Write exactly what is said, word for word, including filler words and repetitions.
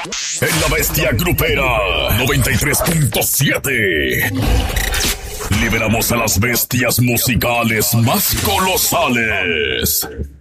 En la bestia grupera noventa y tres punto siete. Liberamos a las bestias musicales más colosales.